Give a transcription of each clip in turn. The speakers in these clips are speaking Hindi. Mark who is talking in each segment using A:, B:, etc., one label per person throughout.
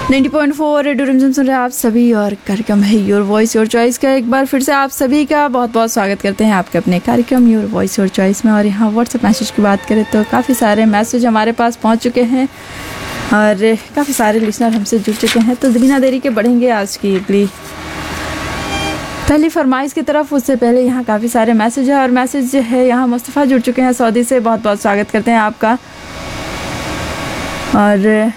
A: 90.4 रेडियो रिमझिम सुन रहे हैं आप सभी और कार्यक्रम है योर वॉइस योर चॉइस का। एक बार फिर से आप सभी का बहुत बहुत स्वागत करते हैं आपके अपने कार्यक्रम योर वॉइस योर चॉइस में। और यहाँ व्हाट्सएप मैसेज की बात करें तो काफ़ी सारे मैसेज हमारे पास पहुँच चुके हैं और काफ़ी सारे लिसनर हमसे जुड़ चुके हैं। तो बिना देरी के बढ़ेंगे आज की अगली पहली फरमाइश की तरफ। उससे पहले यहाँ काफ़ी सारे मैसेज है और मैसेज है यहाँ मुस्तफ़ा जुड़ चुके हैं सऊदी से, बहुत बहुत स्वागत करते हैं आपका। और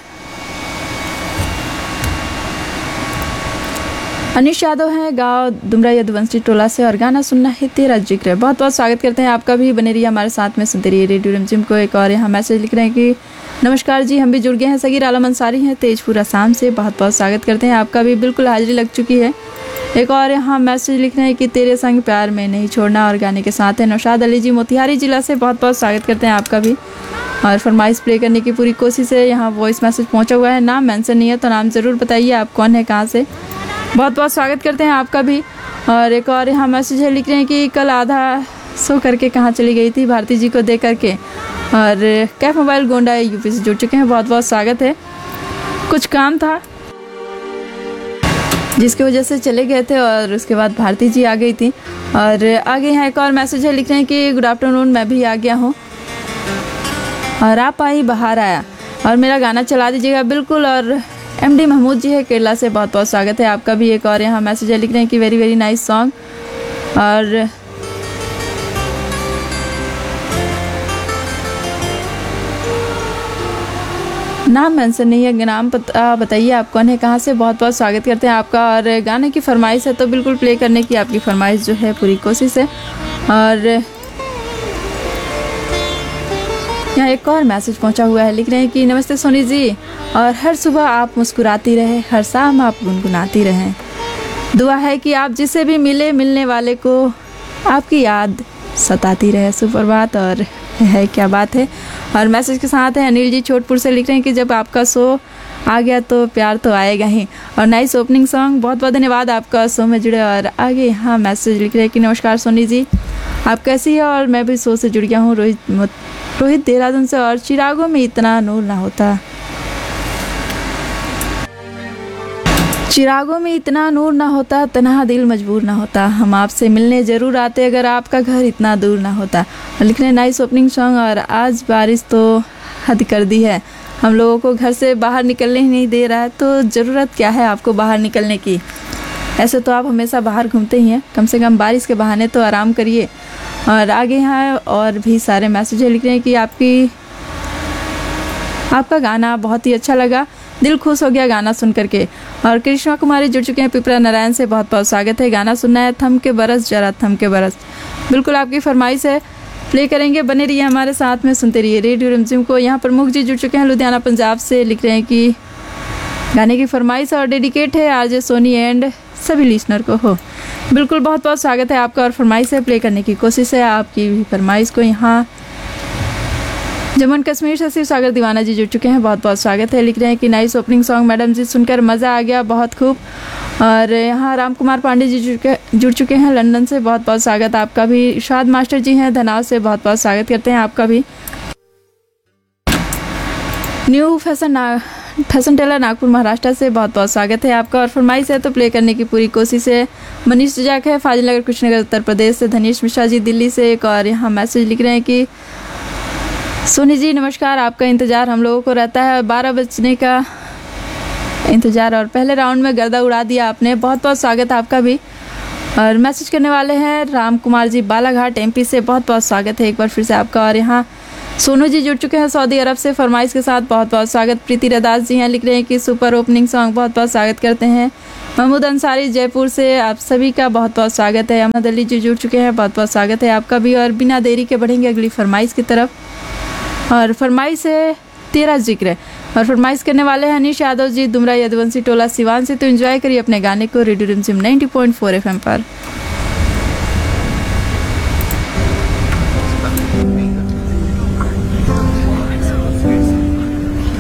A: अनिश यादव हैं गांव दुमरा यदुवंशी टोला से और गाना सुनना है तेरा जिक्र, बहुत बहुत स्वागत करते हैं आपका भी। बने रहिए हमारे साथ में, सुनते रहिए रेडियो रिमझिम को। एक और यहाँ मैसेज लिख रहे हैं कि नमस्कार जी, हम भी जुड़ गए हैं। सगीर आलम अंसारी हैं तेजपुर असम से, बहुत बहुत स्वागत करते हैं आपका भी। बिल्कुल हाजिरी लग चुकी है। एक और यहाँ मैसेज लिख रहे हैं कि तेरे संग प्यार में नहीं छोड़ना और गाने के साथ है नौशाद अली जी मोतिहारी जिला से, बहुत बहुत स्वागत करते हैं आपका भी। और फरमाइश प्ले करने की पूरी कोशिश है। यहाँ वॉइस मैसेज पहुँचा हुआ है, नाम मेंशन नहीं है तो नाम ज़रूर बताइए आप कौन है, कहाँ से। बहुत बहुत स्वागत करते हैं आपका भी। और एक और यहाँ मैसेज है लिख रहे हैं कि कल आधा सो करके कहाँ चली गई थी भारती जी को देख करके। और कैफ मोबाइल गोंडा यूपी से जुड़ चुके हैं, बहुत बहुत स्वागत है। कुछ काम था जिसकी वजह से चले गए थे और उसके बाद भारती जी आ गई थी। और आगे यहाँ एक और मैसेज है लिख रहे हैं कि गुड आफ्टरनून, मैं भी आ गया हूँ और आप आई बाहर आया और मेरा गाना चला दीजिएगा। बिल्कुल। और एमडी महमूद जी है केरला से, बहुत बहुत स्वागत है आपका भी। एक और यहाँ मैसेज है लिख रहे हैं कि वेरी वेरी नाइस सॉन्ग। और नाम मेंशन नहीं है, नाम बताइए आप कौन है, कहाँ से। बहुत बहुत स्वागत करते हैं आपका। और गाने की फरमाइश है तो बिल्कुल प्ले करने की आपकी फरमाइश जो है पूरी कोशिश है। और यहाँ एक और मैसेज पहुँचा हुआ है लिख रहे हैं कि नमस्ते सोनी जी, और हर सुबह आप मुस्कुराती रहे, हर शाम आप गुनगुनाती रहें। दुआ है कि आप जिससे भी मिलने वाले को आपकी याद सताती रहे। सुप्रभात। और है क्या बात है। और मैसेज के साथ है अनिल जी छोटपुर से लिख रहे हैं कि जब आपका शो आ गया तो प्यार तो आएगा ही। और नाइस ओपनिंग सॉन्ग, बहुत बहुत धन्यवाद आपका शो में जुड़े। और आगे यहाँ मैसेज लिख रहे हैं कि नमस्कार सोनी जी, आप कैसी है। और मैं भी शो से जुड़ गया हूँ रोहित देहरादून से। और चिरागों में इतना नूर ना होता, चिरागों में इतना नूर ना होता, तन्हा दिल मजबूर ना होता, हम आपसे मिलने ज़रूर आते अगर आपका घर इतना दूर ना होता। लिख रहे नाइस ओपनिंग सॉन्ग। और आज बारिश तो हद कर दी है, हम लोगों को घर से बाहर निकलने ही नहीं दे रहा है, तो ज़रूरत क्या है आपको बाहर निकलने की। ऐसे तो आप हमेशा बाहर घूमते ही हैं, कम से कम बारिश के बहाने तो आराम करिए। और आगे यहाँ और भी सारे मैसेज लिख रहे हैं कि आपका गाना बहुत ही अच्छा लगा, दिल खुश हो गया गाना सुन करके। और कृष्णा कुमारी जुड़ चुके हैं पिपरा नारायण से, बहुत बहुत स्वागत है। गाना सुनना है थम के बरस जरा थम के बरस, बिल्कुल आपकी फरमाइश है, प्ले करेंगे। बने रहिए हमारे साथ में, सुनते रहिए रेडियो रिमझिम को। यहाँ प्रमुख जी जुड़ चुके हैं लुधियाना पंजाब से, लिख रहे हैं कि गाने की फरमाइश और डेडिकेट है आरजे सोनी एंड सभी लिसनर को हो। बिल्कुल बहुत बहुत स्वागत है आपका। और फरमाइश है प्ले करने की कोशिश है आपकी भी फरमाइश को। यहाँ जम्मू एंड कश्मीर से शिव सागर दीवाना जी जुड़ चुके हैं, बहुत बहुत स्वागत है। लिख रहे हैं कि नाइस ओपनिंग सॉन्ग मैडम जी, सुनकर मज़ा आ गया, बहुत खूब। और यहाँ राम कुमार पांडे जी जुड़ चुके हैं लंदन से, बहुत बहुत स्वागत आपका भी। इरशाद मास्टर जी हैं धनाव से, बहुत बहुत स्वागत करते हैं आपका भी। New fashion Taylor Nagpur Maharashtra से, बहुत बहुत स्वागत है आपका। और फरमाइश है तो प्ले करने की पूरी कोशिश है। मनीष जजाक है फाजिल नगर कुशीनगर उत्तर प्रदेश से। धनीश मिश्रा जी दिल्ली से। एक और यहाँ मैसेज लिख रहे हैं कि सोनी जी नमस्कार, आपका इंतज़ार हम लोगों को रहता है, 12 बजने का इंतज़ार और पहले राउंड में गर्दा उड़ा दिया आपने, बहुत बहुत स्वागत आपका भी। और मैसेज करने वाले हैं राम कुमार जी बालाघाट एमपी से, बहुत बहुत स्वागत है एक बार फिर से आपका। और यहाँ सोनू जी जुड़ चुके हैं सऊदी अरब से फरमाइश के साथ, बहुत बहुत स्वागत। प्रीति रदास जी हैं, लिख रहे हैं कि सुपर ओपनिंग सॉन्ग, बहुत बहुत स्वागत करते हैं। महमूद अंसारी जयपुर से, आप सभी का बहुत बहुत स्वागत है। अहमद अली जी जुड़ चुके हैं, बहुत बहुत स्वागत है आपका भी। और बिना देरी के बढ़ेंगे अगली फरमाइश की तरफ। और फरमाइश है तेरा जिक्र है और फरमाइश करने वाले हैं अनिश यादव जी दुमरा यदुवंशी टोला सिवान से। तो एंजॉय करिए अपने गाने को रेडियो रिमझिम 90.4 FM पर।